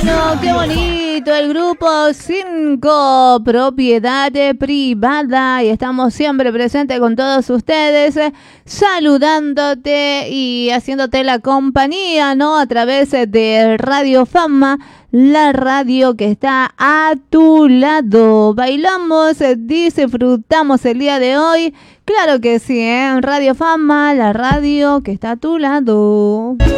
qué bonito, el grupo 5, propiedad privada, y estamos siempre presentes con todos ustedes, saludándote y haciéndote la compañía, ¿no? A través de Radio Fama, la radio que está a tu lado. Bailamos, disfrutamos el día de hoy, claro que sí, ¿eh? Radio Fama, la radio que está a tu lado.